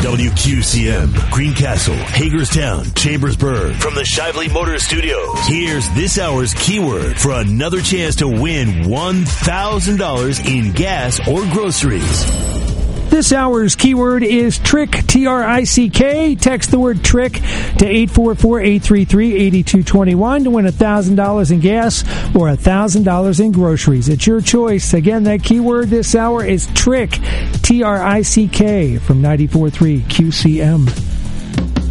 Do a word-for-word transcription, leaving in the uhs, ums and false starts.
W Q C M, Greencastle, Hagerstown, Chambersburg. From the Shively Motor Studios, here's this hour's keyword for another chance to win one thousand dollars in gas or groceries. This hour's keyword is trick, T R I C K. Text the word trick to eight four four, eight three three, eight two two one to win one thousand dollars in gas or one thousand dollars in groceries. It's your choice. Again, that keyword this hour is trick, T R I C K, from ninety-four point three Q C M.